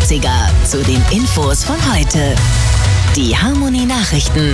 30er zu den Infos von heute. Die Harmony Nachrichten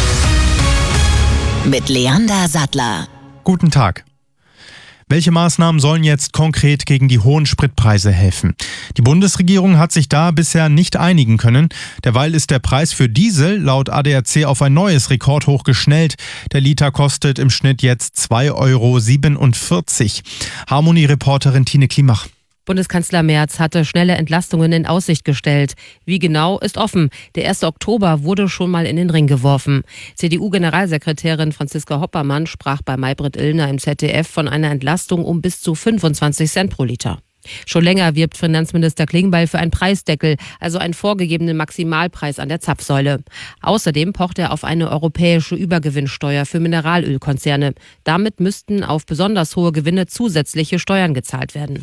mit Leander Sattler. Guten Tag. Welche Maßnahmen sollen jetzt konkret gegen die hohen Spritpreise helfen? Die Bundesregierung hat sich da bisher nicht einigen können. Derweil ist der Preis für Diesel laut ADAC auf ein neues Rekordhoch geschnellt. Der Liter kostet im Schnitt jetzt 2,47 €. Harmony-Reporterin Tine Klimach. Bundeskanzler Merz hatte schnelle Entlastungen in Aussicht gestellt. Wie genau, ist offen. Der 1. Oktober wurde schon mal in den Ring geworfen. CDU-Generalsekretärin Franziska Hoppermann sprach bei Maybrit Illner im ZDF von einer Entlastung um bis zu 25 Cent pro Liter. Schon länger wirbt Finanzminister Klingbeil für einen Preisdeckel, also einen vorgegebenen Maximalpreis an der Zapfsäule. Außerdem pocht er auf eine europäische Übergewinnsteuer für Mineralölkonzerne. Damit müssten auf besonders hohe Gewinne zusätzliche Steuern gezahlt werden.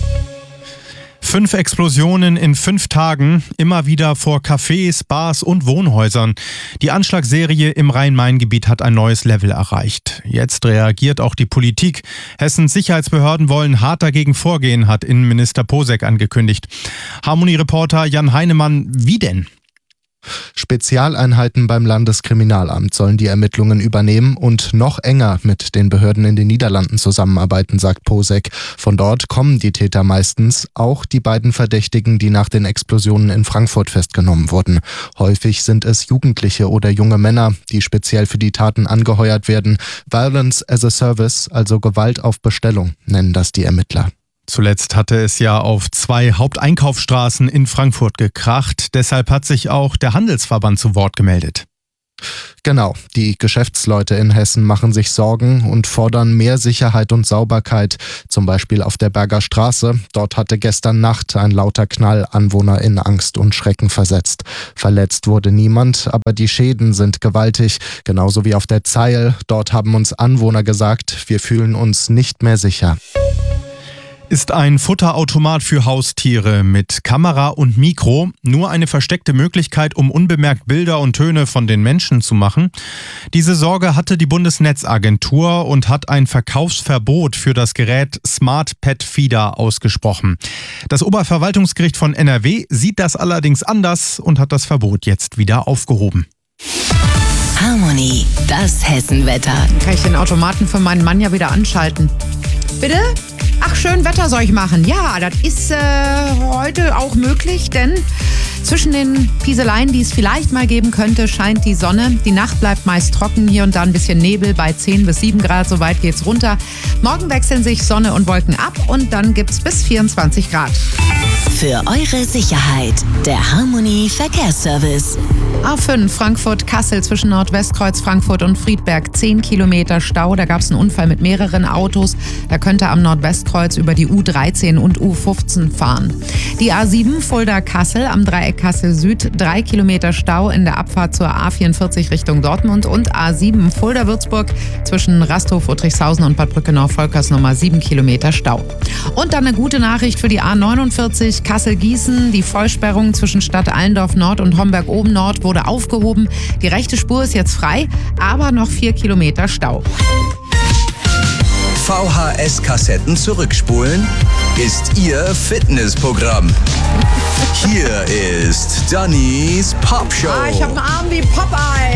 5 Explosionen in 5 Tagen, immer wieder vor Cafés, Bars und Wohnhäusern. Die Anschlagsserie im Rhein-Main-Gebiet hat ein neues Level erreicht. Jetzt reagiert auch die Politik. Hessens Sicherheitsbehörden wollen hart dagegen vorgehen, hat Innenminister Posek angekündigt. Harmony-Reporter Jan Heinemann, wie denn? Spezialeinheiten beim Landeskriminalamt sollen die Ermittlungen übernehmen und noch enger mit den Behörden in den Niederlanden zusammenarbeiten, sagt Posek. Von dort kommen die Täter meistens, auch die beiden Verdächtigen, die nach den Explosionen in Frankfurt festgenommen wurden. Häufig sind es Jugendliche oder junge Männer, die speziell für die Taten angeheuert werden. Violence as a Service, also Gewalt auf Bestellung, nennen das die Ermittler. Zuletzt hatte es ja auf 2 Haupteinkaufsstraßen in Frankfurt gekracht. Deshalb hat sich auch der Handelsverband zu Wort gemeldet. Genau, die Geschäftsleute in Hessen machen sich Sorgen und fordern mehr Sicherheit und Sauberkeit, zum Beispiel auf der Berger Straße. Dort hatte gestern Nacht ein lauter Knall Anwohner in Angst und Schrecken versetzt. Verletzt wurde niemand, aber die Schäden sind gewaltig, genauso wie auf der Zeil. Dort haben uns Anwohner gesagt, wir fühlen uns nicht mehr sicher. Ist ein Futterautomat für Haustiere mit Kamera und Mikro nur eine versteckte Möglichkeit, um unbemerkt Bilder und Töne von den Menschen zu machen? Diese Sorge hatte die Bundesnetzagentur und hat ein Verkaufsverbot für das Gerät Smart Pet Feeder ausgesprochen. Das Oberverwaltungsgericht von NRW sieht das allerdings anders und hat das Verbot jetzt wieder aufgehoben. Harmony, das Hessenwetter. Kann ich den Automaten für meinen Mann ja wieder anschalten. Bitte? Ach, schön Wetter soll ich machen. Ja, das ist heute auch möglich, denn zwischen den Pieseleien, die es vielleicht mal geben könnte, scheint die Sonne. Die Nacht bleibt meist trocken, hier und da ein bisschen Nebel bei 10 bis 7 Grad, so weit geht's runter. Morgen wechseln sich Sonne und Wolken ab und dann gibt's bis 24 Grad. Für eure Sicherheit, der Harmony Verkehrsservice. A5 Frankfurt-Kassel zwischen Nordwestkreuz Frankfurt und Friedberg 10 Kilometer Stau. Da gab es einen Unfall mit mehreren Autos. Da könnte am Nordwestkreuz über die U13 und U15 fahren. Die A7 Fulda-Kassel am Dreieck Kassel Süd 3 Kilometer Stau in der Abfahrt zur A44 Richtung Dortmund und A7 Fulda-Würzburg zwischen Rasthof, Uttrichshausen und Bad Brückenau-Volkers nochmal 7 Kilometer Stau. Und dann eine gute Nachricht für die A49 Kassel-Gießen. Die Vollsperrung zwischen Stadt Allendorf Nord und Homberg-Oben Nord wurde aufgehoben. Die rechte Spur ist jetzt frei, aber noch 4 Kilometer Stau. VHS-Kassetten zurückspulen ist Ihr Fitnessprogramm. Hier ist Dannys Popshow. Ich habe einen Arm wie Popeye.